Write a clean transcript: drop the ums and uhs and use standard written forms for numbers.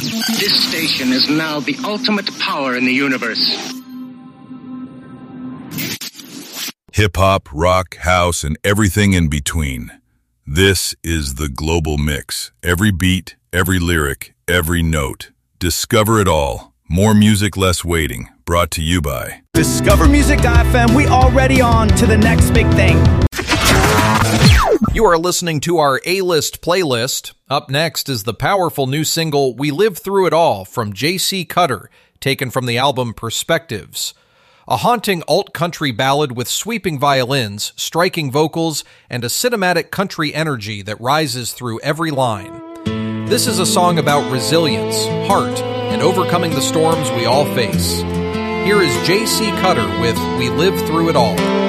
This station is now the ultimate power in the universe. Hip-hop, rock, house, and everything in between. This is the Global Mix. Every beat, every lyric, every note. Discover it all. More music, less waiting. Brought to you by Discover Music FM. We already on to the next big thing. You are listening to our A-List playlist. Up next is the powerful new single We Live Through It All from J.C. Cutter, taken from the album Perspectives. A haunting alt-country ballad with sweeping violins, striking vocals, and a cinematic country energy that rises through every line. This is a song about resilience, heart, and overcoming the storms we all face. Here is J.C. Cutter with We Live Through It All.